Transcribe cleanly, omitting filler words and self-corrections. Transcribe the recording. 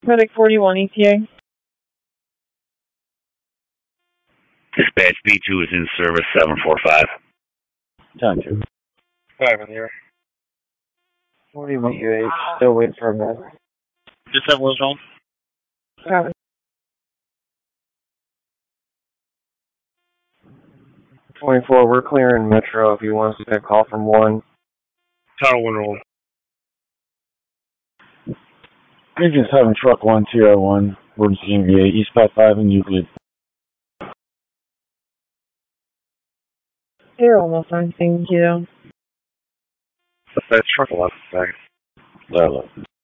Medic 41 ETA. Dispatch B2 is in service 745. Time 2. 5 in the air. 41 UH, still waiting for a med. Just have Will's home. Got it. 24, we're clearing Metro if you want to take a call from 1. Tunnel 1 roll. Region 7, Truck 1, TR1, emergency MVA, East 55 in Euclid. You're almost on, thank you. That's truck 11. Thanks. Dialogue.